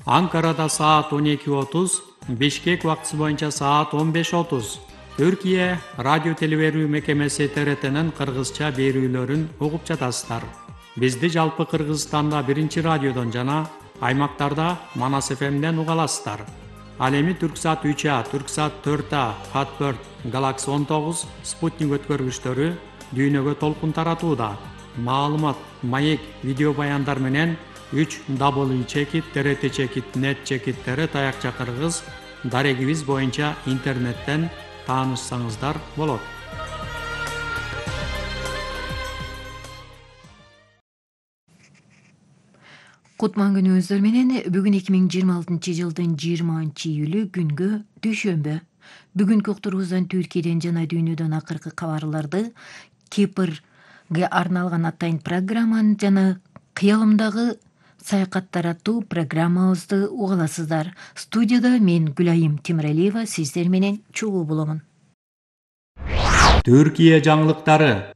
Анкарада саат 12:30, Бишкек убактысы боюнча саат 15:30. Түркия радио телеберүү мекемеси ТРТнын кыргызча берүүлөрүн угуп жатасыздар. Бизди жалпы Кыргызстанда биринчи радиодон жана аймактарда Манас ФМден уга аласыздар. Ал эми Түрксат 3А, Түрксат 4А, Хатберт, Galaxy 19, Спутник өткөргүчтөрү дүйнөгө толкун таратууда. Маалымат, маек, видео баяндар менен 3w.trt.net таякча кыргыз дарегибиз боюнча интернеттен таанышсаңыздар болот. Кутман күнүңүздөр менен бүгүн 2026 жылдын 20-июлу күнгө дүйшөмбү. Бүгүнкү уктуруубуздан Түркияден жана дүйнөдөн акыркы кабарларды, Кипрге арналган атайын программаны жана кыялымдагы саякаттар аттуу программабызды угаласыздар. Студияда мен Гүлайым Тимиралиева сиздер менен чогуу боломун. Түркия жаңылыктары.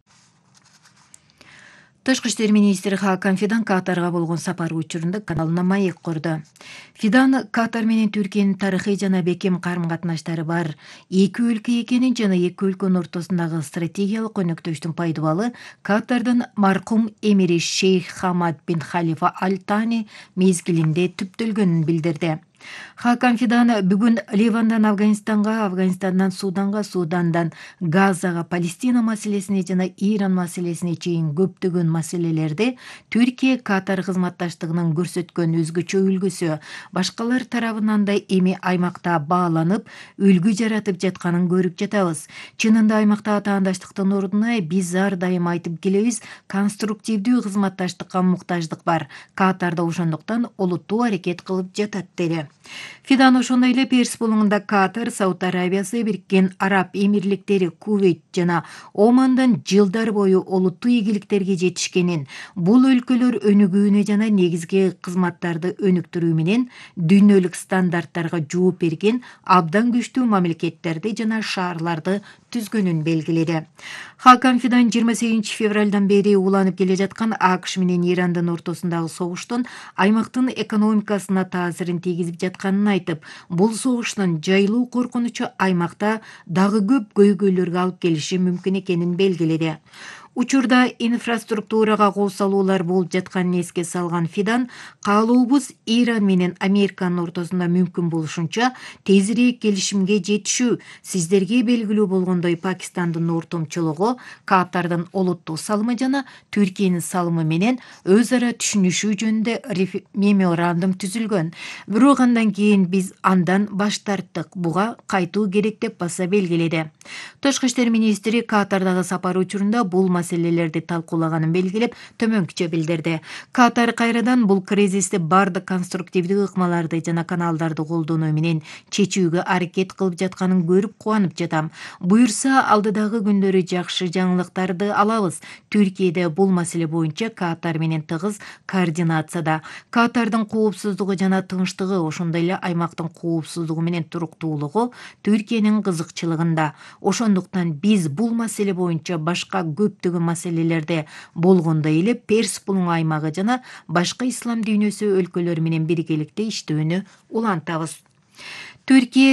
Тышкы иштер министри Хакан Фидан Катарга болгон сапары учурунда каналына маек курду. Фидан Катар менен Түркиянын тарыхый жана бекем карым-катнаштары бар эки өлкө экенин жана эки өлкөнүн ортосундагы стратегиялык өнөктөштүн пайдубалы Катардын маркум эмири Шейх Хамад бин Халифа Аль Тани мезгилинде түптөлгөнүн билдирди. Хакан Фидан бүгүн Ливандан Афганистанга, Афганистандан Суданга, Судандан Газага, Палестина маселесине жана Иран маселесине чейин көптөгөн маселелерде Түркия Катар кызматташтыгынын көрсөткөн өзгөчө үлгүсү башкалар тарабынан да эми аймакта бааланып, үлгү жаратып жатканын көрүп жатабыз. Чынында аймакта атаандаштыктын ордуна биз ар дайым айтып келебиз, конструктивдүү кызматташтыкка муктаждык бар. Катарда ошондуктан олуттуу аракет кылып жатат деди. Фидан ошондой эле Перс булуңунда Катар, Сауд Арабиясы, Бириккен Араб Эмирликтери, Кувейт жана Омандан жылдар бою олуттуу ийгиликтерге жетишкенин, бул өлкөлөр өнүгүүнү жана негизги кызматтарды өнүктүрүү менен дүйнөлүк стандарттарга жооп берген абдан күчтүү мамлекеттерди жана шаарларды түзгөнүн белгиледи. Хакан Фидан 28 февралдан бери уланып келе жаткан АКШ менен Ирандын ортосундагы согуштун аймактын экономикасына таасирин тийгизип жатканын айтып, бул согуштун жайлуу коркунучу аймакта дагы көп көйгөйлөргө алып келиши мүмкүн экенин белгиледи. Учурда инфраструктурага кол салуулар болуп жатканын эске салган Фидан, каалообуз Иран менен Американын ортосунда мүмкүн болушунча тезирээк келишимге жетишүү. Сиздерге белгилүү болгондой Пакистандын ортомчулугу Катардын олуттуу салымы жана Түркиянын салымы менен өз ара түшүнүшүү жөнүндө меморандум түзүлгөн. Бирок андан кийин биз андан баш тарттык. Буга кайтуу керек деп баса белгиледи. Тышкы иштер министри Катардагы сапары учурунда бул маселелерди талкуулаганын белгилеп, төмөнкүчө билдирди. Катар кайрадан бул кризисти бардык конструктивдүү ыкмаларды жана каналдарды колдонуу менен чечүүгө аракет кылып жатканын көрүп кубанып жатам. Буюрса, алдыдагы күндөрү жакшы жаңылыктарды алабыз. Түркияда бул маселе боюнча Катар менен тыгыз координацияда. Катардын коопсуздугу жана тынчтыгы, ошондой эле аймактын коопсуздугу менен туруктуулугу Түркиянын кызыкчылыгында. Ошондуктан биз бул маселе боюнча башка көптөгөн маселелерде болгондой эле Перс булуң аймагы жана башка ислам дүйнөсү өлкөлөрү менен биргеликте иштөөнү улантабыз. Түркия